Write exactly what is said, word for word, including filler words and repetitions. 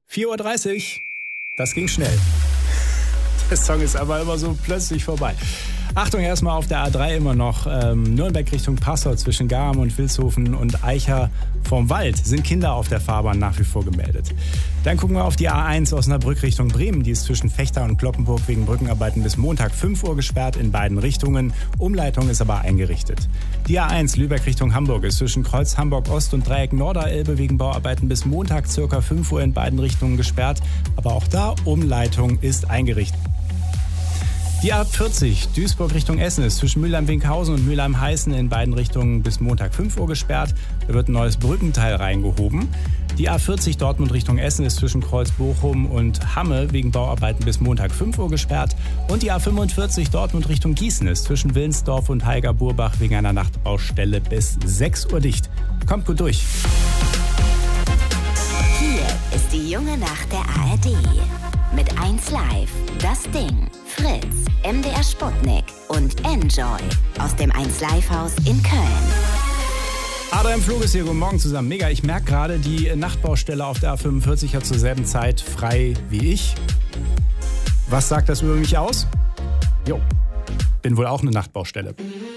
vier Uhr dreißig. Das ging schnell. Der Song ist aber immer so plötzlich vorbei. Achtung, erstmal auf der A drei immer noch ähm, Nürnberg Richtung Passau zwischen Garm und Vilshofen und Eicher vorm Wald sind Kinder auf der Fahrbahn nach wie vor gemeldet. Dann gucken wir auf die A eins Osnabrück Richtung Bremen. Die ist zwischen Fechter und Glockenburg wegen Brückenarbeiten bis Montag fünf Uhr gesperrt in beiden Richtungen. Umleitung ist aber eingerichtet. Die A eins Lübeck Richtung Hamburg ist zwischen Kreuz Hamburg Ost und Dreieck Norderelbe wegen Bauarbeiten bis Montag ca. fünf Uhr in beiden Richtungen gesperrt. Aber auch da Umleitung ist eingerichtet. Die A vierzig Duisburg Richtung Essen ist zwischen Mülheim-Winkhausen und Mülheim-Heißen in beiden Richtungen bis Montag fünf Uhr gesperrt. Da wird ein neues Brückenteil reingehoben. Die A vierzig Dortmund Richtung Essen ist zwischen Kreuz Bochum und Hamme wegen Bauarbeiten bis Montag fünf Uhr gesperrt. Und die A fünfundvierzig Dortmund Richtung Gießen ist zwischen Willensdorf und Heiger-Burbach wegen einer Nachtbaustelle bis sechs Uhr dicht. Kommt gut durch. Hier ist die junge Nacht der A R D. Mit eins Live, Das Ding, Fritz, M D R Sputnik und Enjoy aus dem eins Live Haus in Köln. Adrian im Flug ist hier, guten Morgen zusammen. Mega, ich merke gerade, die Nachtbaustelle auf der A fünfundvierzig hat zur selben Zeit frei wie ich. Was sagt das über mich aus? Jo, bin wohl auch eine Nachtbaustelle.